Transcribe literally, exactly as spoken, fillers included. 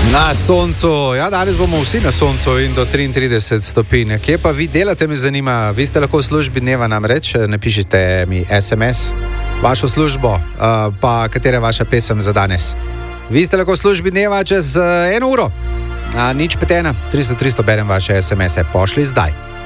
Na soncu, ja, danes bomo vsi na soncu in do triintrideset stopinj. Kje pa vi delate, me zanima? Vi ste lahko v službi dneva, namreč napišite mi es em es, vašo službo, uh, pa katera je vaša pesem za danes. Vi ste lahko v službi dneva čez uh, eno uro. A, nič pet ena, tristo tristo berem vaše es em ese, pošli zdaj.